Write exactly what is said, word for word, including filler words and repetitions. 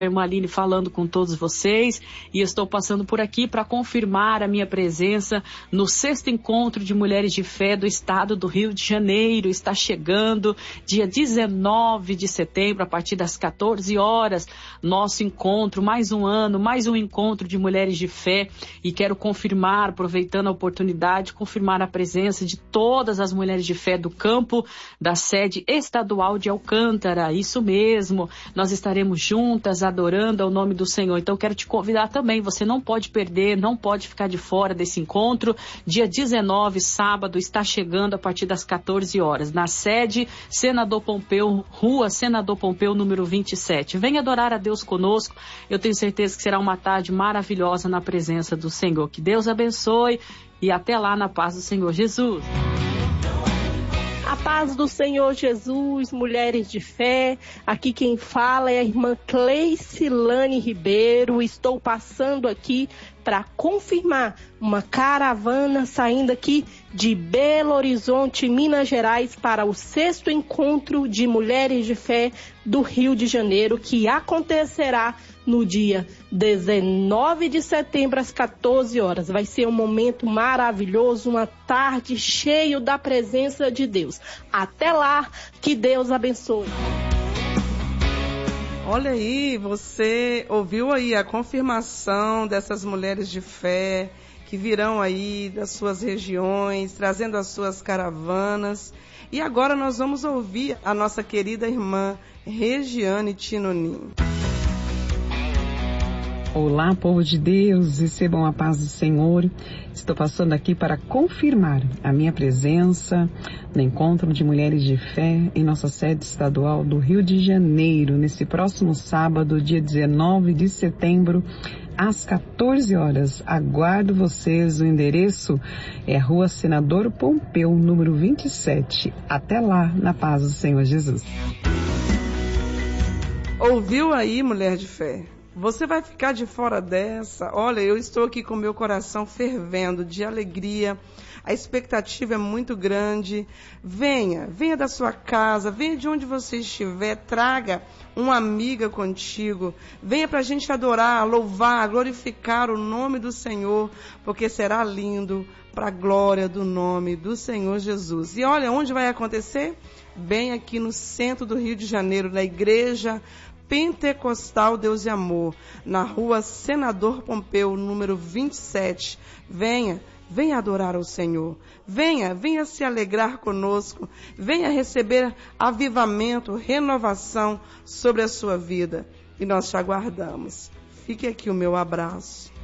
irmã Aline falando com todos vocês, e estou passando por aqui para confirmar a minha presença no sexto encontro de mulheres de fé do estado do Rio de Janeiro. Está chegando dia dezenove de setembro, a partir das quatorze horas, nosso encontro, mais um ano, mais um encontro de mulheres de fé, e quero confirmar, aproveitando a oportunidade, confirmar a presença de todas as mulheres de fé do campo da sede estadual de Alcântara. Isso mesmo, nós estaremos juntas, adorando ao nome do Senhor. Então quero te convidar também, você não pode perder, não pode ficar de fora desse encontro. Dia dezenove, sábado, está chegando a partir das quatorze horas, na sede Senador Pompeu, Rua Senador Pompeu, número vinte e sete. Venha adorar a Deus conosco, eu tenho certeza que será uma tarde maravilhosa na presença do Senhor. Que Deus abençoe e até lá, na paz do Senhor Jesus. A paz do Senhor Jesus, mulheres de fé. Aqui quem fala é a irmã Cleicilane Ribeiro. Estou passando aqui para confirmar uma caravana saindo aqui de Belo Horizonte, Minas Gerais, para o sexto encontro de mulheres de fé do Rio de Janeiro, que acontecerá no dia dezenove de setembro, às quatorze horas. Vai ser um momento maravilhoso, uma tarde cheia da presença de Deus. Até lá, que Deus abençoe. Olha aí, você ouviu aí a confirmação dessas mulheres de fé que virão aí das suas regiões, trazendo as suas caravanas. E agora nós vamos ouvir a nossa querida irmã Regiane Tinonim. Olá, povo de Deus, recebam a paz do Senhor. Estou passando aqui para confirmar a minha presença no encontro de mulheres de fé em nossa sede estadual do Rio de Janeiro, nesse próximo sábado, dia dezenove de setembro, às quatorze horas. Aguardo vocês, o endereço é Rua Senador Pompeu, número vinte e sete. Até lá, na paz do Senhor Jesus. Ouviu aí, mulher de fé? Você vai ficar de fora dessa? Olha, eu estou aqui com meu coração fervendo de alegria. A expectativa é muito grande. Venha, venha da sua casa, venha de onde você estiver, traga uma amiga contigo. Venha para a gente adorar, louvar, glorificar o nome do Senhor, porque será lindo para a glória do nome do Senhor Jesus. E olha, onde vai acontecer? Bem aqui no centro do Rio de Janeiro, na Igreja Pentecostal Deus e Amor, na Rua Senador Pompeu, número vinte e sete. Venha, venha adorar ao Senhor. Venha, venha se alegrar conosco. Venha receber avivamento, renovação sobre a sua vida. E nós te aguardamos. Fique aqui o meu abraço.